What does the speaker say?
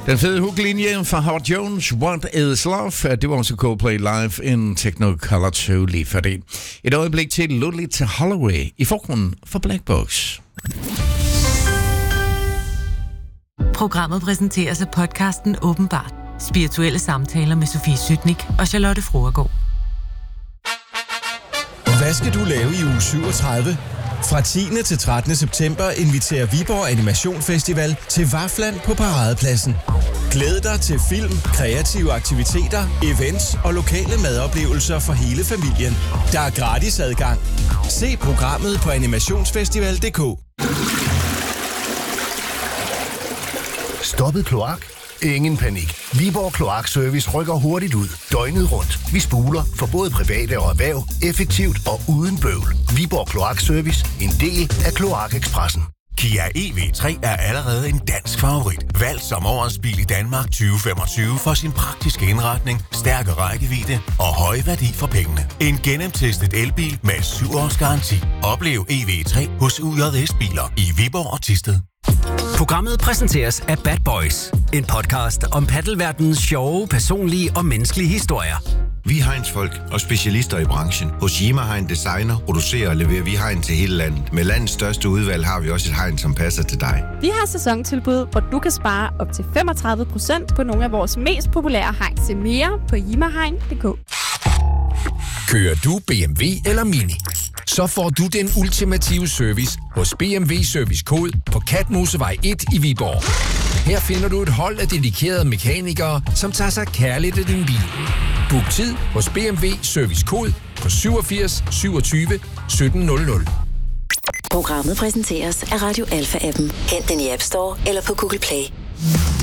Den fede hooklinje fra Howard Jones, What is Love? Det var også Coldplay live in Technicolor 2 lige for det. Et øjeblik til Ludley til Holloway i forgrunden for Black Box. Programmet præsenteres af podcasten Åbenbart. Spirituelle samtaler med Sofie Sytnik og Charlotte Froergaard. Hvad skal du lave i uge 37? Fra 10. til 13. september inviterer Viborg Animation Festival til Vafland på Paradepladsen. Glæd dig til film, kreative aktiviteter, events og lokale madoplevelser for hele familien. Der er gratis adgang. Se programmet på animationsfestival.dk. Stoppet kloak? Ingen panik. Viborg Kloakservice rykker hurtigt ud. Døgnet rundt. Vi spuler for både private og erhverv. Effektivt og uden bøvl. Viborg Kloakservice. En del af Kloakekspressen. Kia EV3 er allerede en dansk favorit. Valgt som årets bil i Danmark 2025 for sin praktiske indretning, stærke rækkevidde og høje værdi for pengene. En gennemtestet elbil med 7 års garanti. Oplev EV3 hos UJS Biler i Viborg og Thisted. Programmet præsenteres af Bad Boys. En podcast om paddelverdenens sjove, personlige og menneskelige historier. Vi er hegnsfolk og specialister i branchen. Hos Yima Hegn Designer producerer og leverer vi hegn til hele landet. Med landets største udvalg har vi også et hegn, som passer til dig. Vi har sæsontilbud, hvor du kan spare op til 35% på nogle af vores mest populære hegn. Se mere på yimahegn.dk. Kører du BMW eller Mini? Så får du den ultimative service hos BMW Service Code på Katmosevej 1 i Viborg. Her finder du et hold af dedikerede mekanikere, som tager sig kærligt af din bil. Book tid hos BMW Service Code på 87 27 1700. Programmet præsenteres af Radio Alpha-appen. Hent den i App Store eller på Google Play.